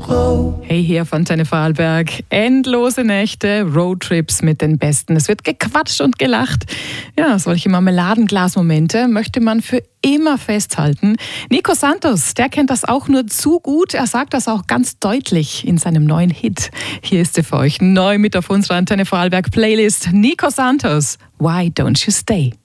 Hey, hier von Antenne Vorarlberg. Endlose Nächte, Roadtrips mit den Besten. Es wird gequatscht und gelacht. Ja, solche Marmeladenglas-Momente möchte man für immer festhalten. Nico Santos, der kennt das auch nur zu gut. Er sagt das auch ganz deutlich in seinem neuen Hit. Hier ist er für euch neu mit auf unserer Antenne Vorarlberg Playlist. Nico Santos, Why Don't You Stay?